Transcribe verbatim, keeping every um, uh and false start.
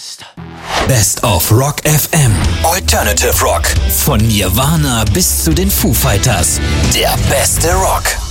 Podcast. Best of Rock F M. Alternative Rock. Von Nirvana bis zu den Foo Fighters. Der beste Rock.